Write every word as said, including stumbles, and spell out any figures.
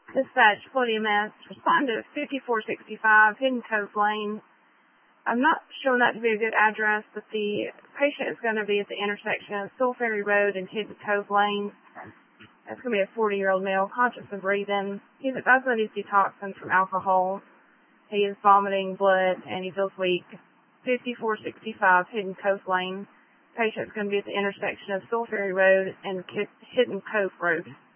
Dispatch Flood E M S. Respond to fifty-four sixty-five Hidden Cove Lane. I'm not showing that to be a good address, but the patient is going to be at the intersection of Soul Ferry Road and Hidden Cove Lane. That's going to be a forty-year-old male, conscious of breathing. He's advised that he's detoxing from alcohol. He is vomiting blood, and he feels weak. fifty-four sixty-five Hidden Cove Lane. Patient's going to be at the intersection of Soul Ferry Road and Hidden Cove Road.